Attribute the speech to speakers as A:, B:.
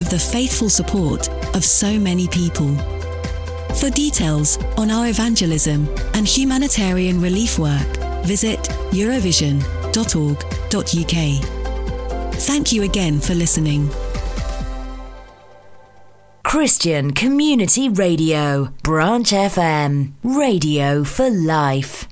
A: have the faithful support of so many people. For details on our evangelism and humanitarian relief work, visit eurovision.org.uk. Thank you again for listening.
B: Christian Community Radio, Branch FM, radio for life.